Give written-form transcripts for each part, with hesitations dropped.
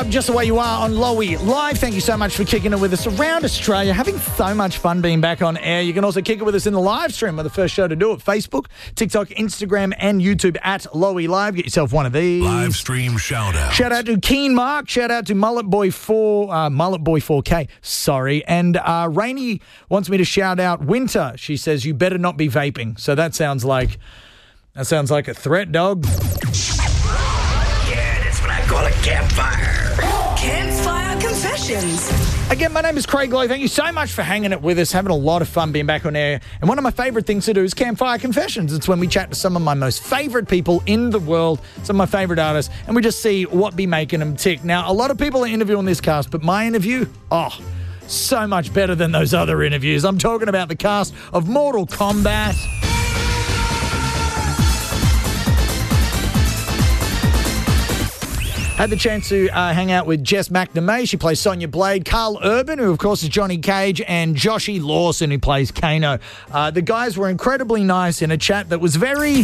up just the way you are on Lowy Live. Thank you so much for kicking it with us around Australia. Having so much fun being back on air. You can also kick it with us in the live stream. We're the first show to do it. Facebook, TikTok, Instagram, and YouTube at Lowy Live. Get yourself one of these. Live stream shout out. Shout out to Keen Mark. Shout out to Mullet Boy 4K. Sorry. And Rainey wants me to shout out Winter. She says, you better not be vaping. So that sounds like a threat, dog. Yeah, that's what I call a campfire. Campfire Confessions. Again, my name is Craig Lowe. Thank you so much for hanging it with us, having a lot of fun being back on air. And one of my favourite things to do is Campfire Confessions. It's when we chat to some of my most favourite people in the world, some of my favourite artists, and we just see what be making them tick. Now, a lot of people are interviewing this cast, but my interview, so much better than those other interviews. I'm talking about the cast of Mortal Kombat. Had the chance to hang out with Jess McNamee. She plays Sonya Blade. Carl Urban, who, of course, is Johnny Cage. And Joshy Lawson, who plays Kano. The guys were incredibly nice in a chat that was very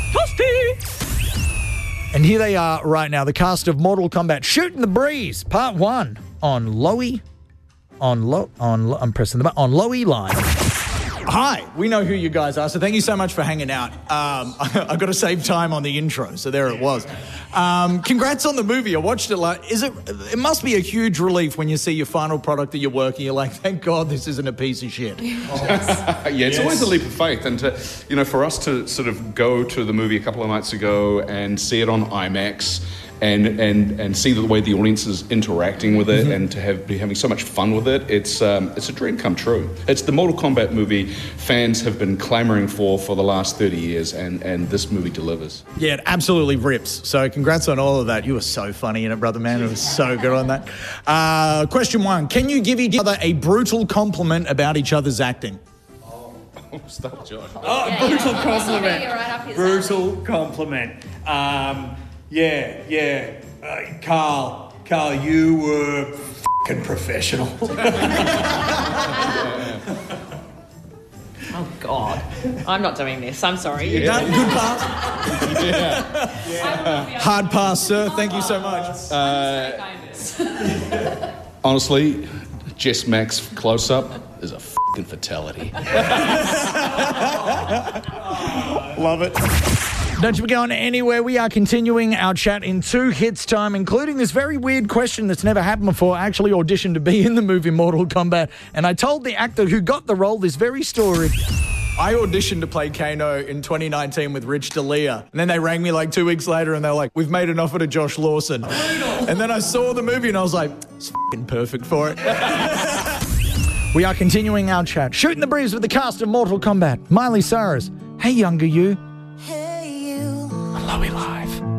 toasty. And here they are right now, the cast of Mortal Kombat Shooting the Breeze, Part 1 on Lowy. I'm pressing the button. On Lowy Live. Hi, we know who you guys are, so thank you so much for hanging out. I've got to save time on the intro, so there it was. Congrats on the movie. I watched it. It must be a huge relief when you see your final product that you're working. You're like, thank God this isn't a piece of shit. It's always a leap of faith, and for us to sort of go to the movie a couple of nights ago and see it on IMAX. And see the way the audience is interacting with it, and to be having so much fun with it, it's a dream come true. It's the Mortal Kombat movie fans have been clamoring for the last 30 years, and this movie delivers. Yeah, it absolutely rips. So congrats on all of that. You were so funny in it, brother man. It was so good on that. Question 1. Can you give each other a brutal compliment about each other's acting? Stop, Josh. Brutal compliment. Brutal compliment. Carl, you were f***ing professional. Oh, God. I'm not doing this. I'm sorry. Good pass. Hard pass, sir. Thank you so much. Honestly, Jess Mac's close-up is a f***ing fatality. Love it. Don't you be going anywhere. We are continuing our chat in 2 hits time, including this very weird question that's never happened before. I actually auditioned to be in the movie Mortal Kombat, and I told the actor who got the role this very story. I auditioned to play Kano in 2019 with Rich D'Elia, and then they rang me 2 weeks later, and they're like, we've made an offer to Josh Lawson. And then I saw the movie, and I was like, it's f***ing perfect for it. We are continuing our chat. Shooting the Breeze with the cast of Mortal Kombat. Miley Cyrus. Hey, younger you. Hey, you. Lowy Live.